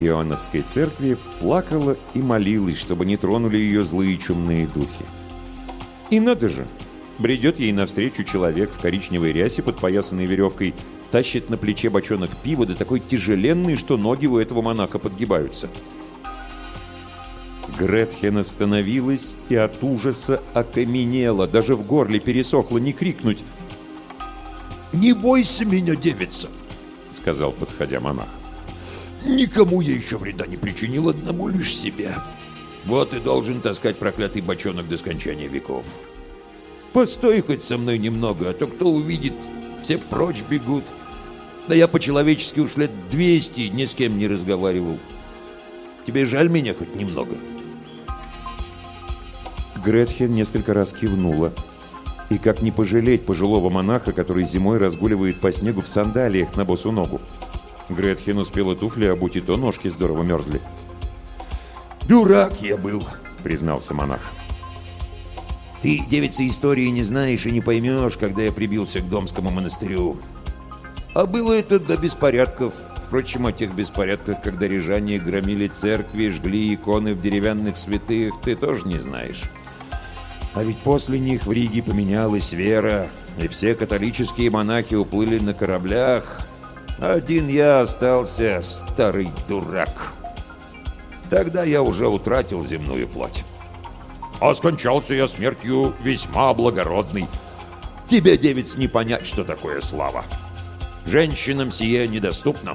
Иоанновской церкви плакала и молилась, чтобы не тронули ее злые чумные духи. И надо же, бредет ей навстречу человек в коричневой рясе, подпоясанной веревкой, тащит на плече бочонок пива, да такой тяжеленный, что ноги у этого монаха подгибаются. Гретхен остановилась и от ужаса окаменела, даже в горле пересохло не крикнуть. «Не бойся меня, девица!» — сказал, подходя монах. «Никому я еще вреда не причинил, одному лишь себе. Вот и должен таскать проклятый бочонок до скончания веков. Постой хоть со мной немного, а то кто увидит, все прочь бегут. Да я по-человечески уж лет 200 ни с кем не разговаривал. Тебе жаль меня хоть немного?» Гретхен несколько раз кивнула. И как не пожалеть пожилого монаха, который зимой разгуливает по снегу в сандалиях на босу ногу? Гретхен успела туфли обуть, и то ножки здорово мерзли. «Дурак я был», — признался монах. «Ты, девица, истории не знаешь и не поймешь, когда я прибился к Домскому монастырю. А было это до беспорядков. Впрочем, о тех беспорядках, когда рижане громили церкви, жгли иконы в деревянных святых, ты тоже не знаешь. А ведь после них в Риге поменялась вера, и все католические монахи уплыли на кораблях. Один я остался, старый дурак. Тогда я уже утратил земную плоть. А скончался я смертью весьма благородной. Тебе, девиц, не понять, что такое слава. Женщинам сие недоступно.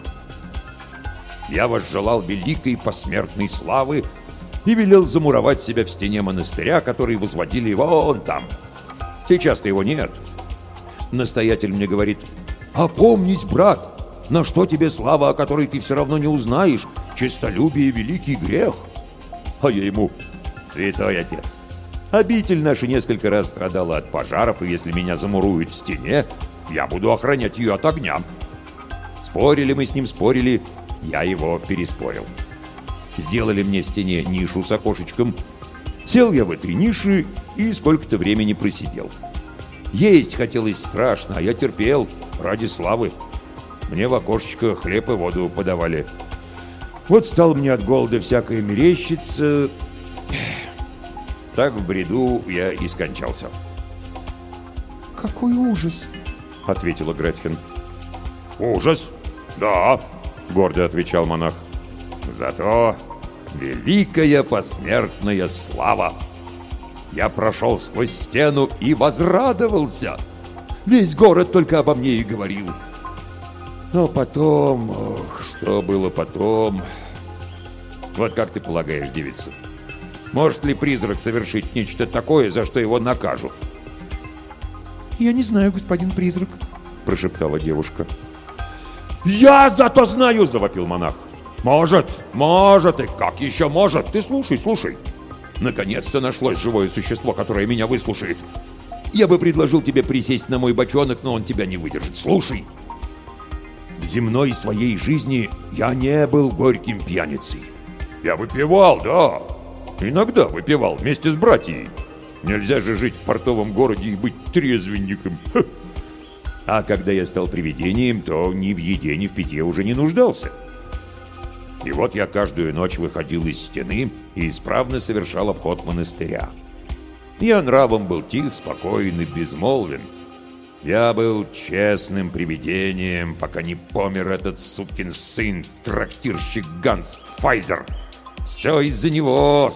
Я возжелал великой посмертной славы и велел замуровать себя в стене монастыря, который возводили вон там. Сейчас-то его нет. Настоятель мне говорит: «Опомнись, брат, на что тебе слава, о которой ты все равно не узнаешь? Честолюбие — великий грех». А я ему: «Святой отец, обитель наша несколько раз страдала от пожаров, и если меня замуруют в стене, я буду охранять ее от огня». Спорили мы с ним, спорили, я его переспорил. Сделали мне в стене нишу с окошечком. Сел я в этой нише и сколько-то времени просидел. Есть хотелось страшно, а я терпел ради славы. Мне в окошечко хлеб и воду подавали. Вот стал мне от голода всякое мерещиться. Так в бреду я и скончался. «Какой ужас!» — ответила Гретхен. «Ужас? Да!» — гордо отвечал монах. «Зато великая посмертная слава! Я прошел сквозь стену и возрадовался. Весь город только обо мне и говорил. Но потом... Ох, что было потом? Вот как ты полагаешь, девица, может ли призрак совершить нечто такое, за что его накажут?» «Я не знаю, господин призрак», — прошептала девушка. «Я зато знаю!» — завопил монах. «Может, и как еще может? Ты слушай. Наконец-то нашлось живое существо, которое меня выслушает. Я бы предложил тебе присесть на мой бочонок, но он тебя не выдержит. Слушай. В земной своей жизни я не был горьким пьяницей. Я выпивал, да. Иногда выпивал вместе с братьей. Нельзя же жить в портовом городе и быть трезвенником. А когда я стал привидением, то ни в еде, ни в питье уже не нуждался. И вот я каждую ночь выходил из стены и исправно совершал обход монастыря. Я нравом был тих, спокоен и безмолвен. Я был честным привидением, пока не помер этот сукин сын, трактирщик Ганс Файзер. Все из-за него.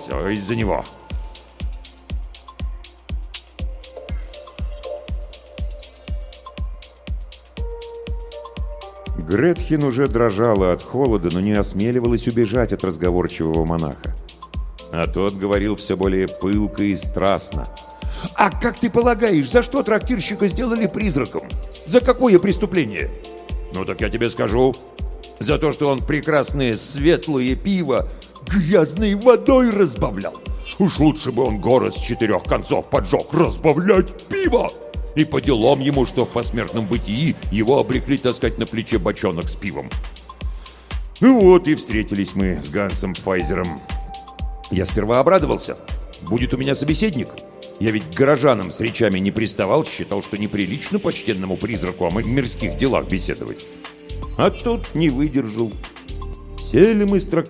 Гретхен уже дрожала от холода, но не осмеливалась убежать от разговорчивого монаха. А тот говорил все более пылко и страстно. «А как ты полагаешь, за что трактирщика сделали призраком? За какое преступление?» «Ну так я тебе скажу. За то, что он прекрасное светлое пиво грязной водой разбавлял. Уж лучше бы он город с 4 концов поджег. Разбавлять пиво! И по делам ему, что в посмертном бытии его обрекли таскать на плече бочонок с пивом». Ну вот и встретились мы с Гансом Файзером. Я сперва обрадовался. Будет у меня собеседник. Я ведь к горожанам с речами не приставал, считал, что неприлично почтенному призраку о мирских делах беседовать. А тут не выдержал. Сели мы с